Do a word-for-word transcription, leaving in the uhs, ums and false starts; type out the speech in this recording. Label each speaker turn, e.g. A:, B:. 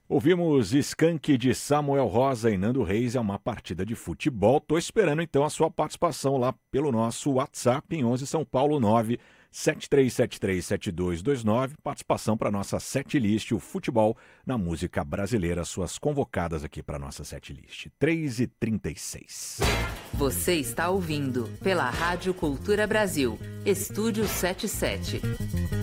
A: Ouvimos Skank de Samuel Rosa e Nando Reis, é uma partida de futebol. Tô esperando então a sua participação lá pelo nosso WhatsApp em onze São Paulo nove sete três sete três sete dois dois nove. Participação para nossa setlist, o futebol na música brasileira. Suas convocadas aqui para nossa setlist. três e trinta e seis.
B: Você está ouvindo pela Rádio Cultura Brasil, Estúdio setenta e sete.